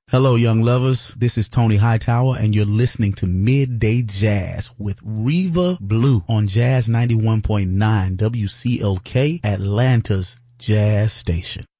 Hello, young lovers. This is Tony Hightower, and you're listening to Midday Jazz with Reva Blue on Jazz 91.9 WCLK, Atlanta's Jazz Station.